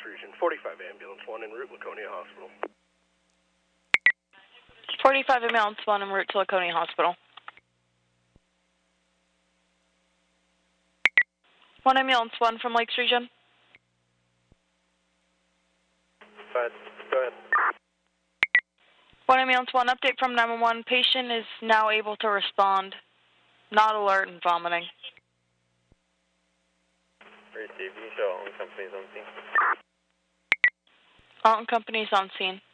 Region. 45 Ambulance 1 en route Laconia Hospital. 45 Ambulance 1 en route to Laconia Hospital. 1 Ambulance 1 from Lakes Region. Go ahead. 1 Ambulance 1, update from 911. Patient is now able to respond. Not alert and vomiting. Received. You can show all companies on scene. All companies on scene.